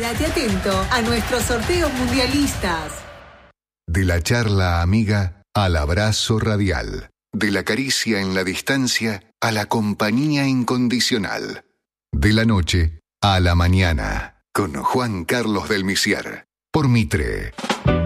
Quédate atento a nuestros sorteos mundialistas. De la charla amiga al abrazo radial. De la caricia en la distancia a la compañía incondicional. De la noche a la mañana. Con Juan Carlos del Misier. Por Mitre.